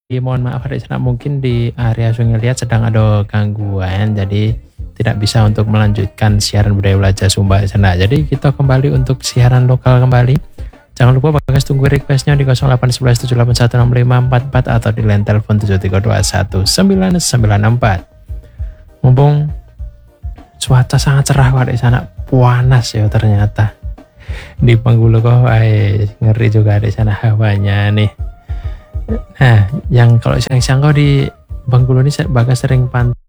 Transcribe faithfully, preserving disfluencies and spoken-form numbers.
Mohon maaf di sana mungkin di area Sungai Liat sedang ada gangguan, jadi tidak bisa untuk melanjutkan siaran budaya belajar Sumba di sana. Jadi kita kembali untuk siaran lokal kembali. Jangan lupa Bagas tunggu requestnya di nol delapan satu satu tujuh delapan satu enam lima empat empat atau di line telepon tujuh tiga dua satu sembilan sembilan empat. Mumpung cuaca sangat cerah kok di sana, panas ya ternyata. Di Penggulu kok ay, ngeri juga di sana hawanya nih. Nah, yang kalau siang-siang kau di Bengkulu ini Bagas sering pantau